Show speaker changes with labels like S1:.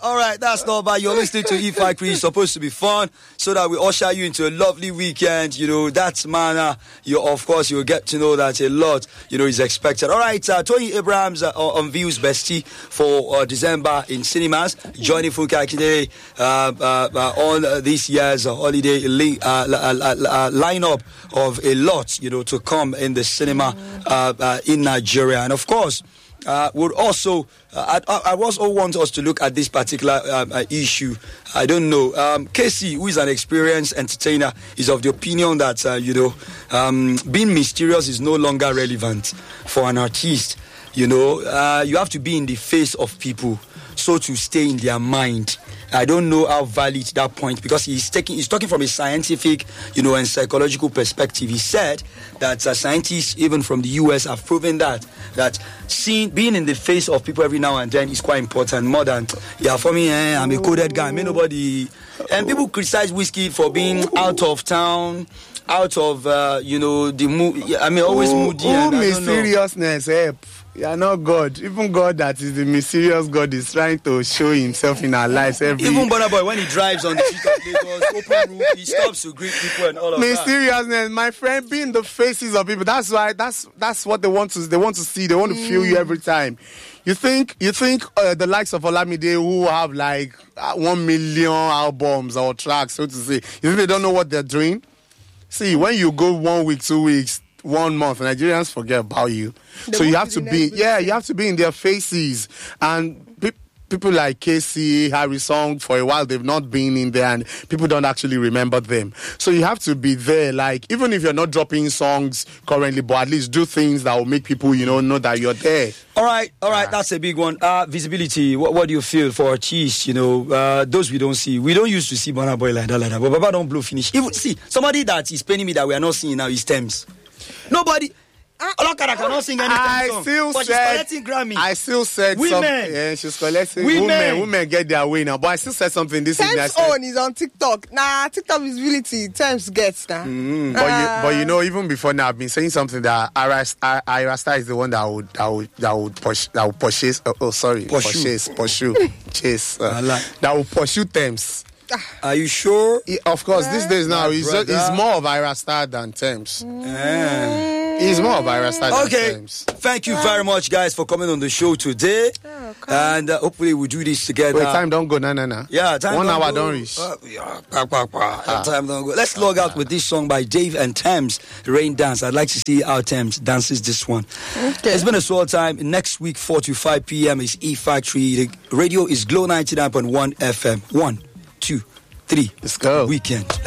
S1: All right, that's not bad. You're listening to E-Factory. It's supposed to be fun so that we usher you into a lovely weekend. You know, that's manner. Of course, you'll get to know that a lot, is expected. All right, Tony Abrams unveils Bestie for December in cinemas. Joining Funke Akindele on this year's holiday lineup of a lot, to come in the cinema in Nigeria. And of course, would also I also want us to look at this particular issue. I don't know. Casey, who is an experienced entertainer, is of the opinion that being mysterious is no longer relevant for an artist. You have to be in the face of people so to stay in their mind. I don't know how valid that point, because he's talking from a scientific, and psychological perspective. He said that scientists, even from the US, have proven that being in the face of people every now and then is quite important. More than, for me, I'm a coded guy. Nobody. And people criticize Whiskey for being out of town, out of, the mood. Always moody. And
S2: mysteriousness, You are not God. Even God that is the mysterious God is trying to show himself in our lives every
S1: Even Burna Boy, when he drives on the street of Lagos, open roof, he stops to greet people and all of that.
S2: Mysteriousness, my friend, be in the faces of people. That's why that's what they want to see. They want to feel you every time. You think the likes of Olamide, who have like 1 million albums or tracks, so to say, you think they don't know what they're doing? See, when you go 1 week, 2 weeks, 1 month, Nigerians forget about you. So you have to be, you have to be in their faces. And people like Casey, Harry Song, for a while, they've not been in there and people don't actually remember them. So you have to be there, like, even if you're not dropping songs currently, but at least do things that will make people, know that you're there.
S1: All right, that's a big one. Visibility, what do you feel for artists, those we don't see? We don't used to see Burna Boy like that, but Baba don't blow finish. Even, see, somebody that is paying me that we are not seeing now is Thames. Nobody... Olakara cannot sing any song, but she's collecting Grammy.
S2: I still said
S1: women.
S2: Something. Yeah, she's collecting. Women get their way now. But I still said something this evening.
S3: Thames' own is on TikTok. TikTok visibility. Thames gets now.
S2: But even before now, I've been saying something that Ira Star is the one that would purchase. That will pursue Thames.
S1: Are you sure?
S2: Of course, these days now, he's more of Ira Star than Thames. He's more of Ira Star than Thames.
S1: Thank you very much, guys, for coming on the show today. And hopefully we'll do this together.
S2: Wait, time don't go, no.
S1: Yeah, time
S2: 1 hour
S1: don't
S2: reach.
S1: Time don't go. Let's log out with this song by Dave and Thames, Rain Dance. I'd like to see how Thames dances this one. Okay. It's been a swell time. Next week, 4 to 5 p.m. is E-Factory. The radio is Glow 99.1 FM. 1, 2, 3.
S2: Let's go.
S1: Weekend.